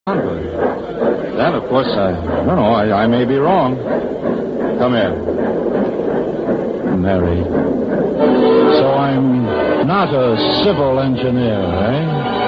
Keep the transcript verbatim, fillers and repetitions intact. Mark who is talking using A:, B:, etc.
A: Then, of course, I, I don't know. I, I may be wrong. Come here. Mary. So I'm not a civil engineer, eh?